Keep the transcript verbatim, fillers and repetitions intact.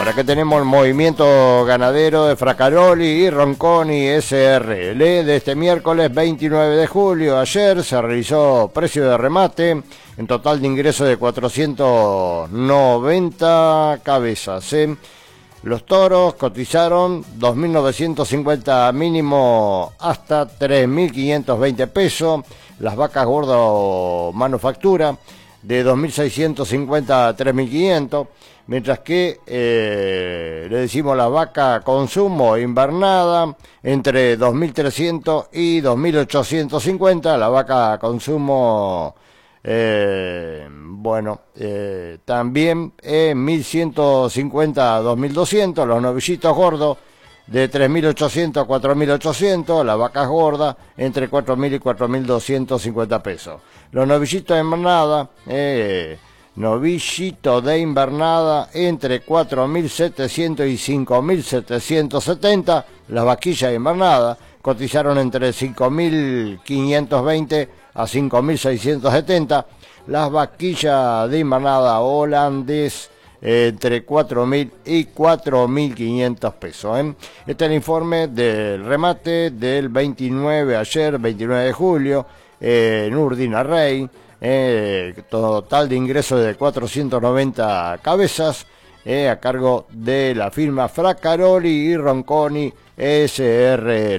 Por acá tenemos el movimiento ganadero de Fracaroli y Ronconi S R L de este miércoles veintinueve de julio. Ayer se realizó precio de remate en total de ingreso de cuatrocientos noventa cabezas. ¿eh? Los toros cotizaron dos mil novecientos cincuenta mínimo hasta tres mil quinientos veinte pesos. Las vacas gordo manufactura de dos mil seiscientos cincuenta a tres mil quinientos. Mientras que eh, le decimos la vaca consumo invernada entre dos mil trescientos y dos mil ochocientos cincuenta, la vaca consumo, eh, bueno, eh, también en mil ciento cincuenta a dos mil doscientos, los novillitos gordos de tres mil ochocientos a cuatro mil ochocientos, las vacas gordas entre cuatro mil y cuatro mil doscientos cincuenta pesos. Los novillitos invernada, eh, novillito de invernada entre cuatro mil setecientos y cinco mil setecientos setenta. Las vaquillas de invernada cotizaron entre cinco mil quinientos veinte a cinco mil seiscientos setenta. Las vaquillas de invernada holandés eh, entre cuatro mil y cuatro mil quinientos pesos. ¿eh? Este es el informe del remate del veintinueve, ayer veintinueve de julio, eh, en Urdina Rey. Eh, total de ingresos de cuatrocientos noventa cabezas, eh, a cargo de la firma Fracaroli y Ronconi S R L.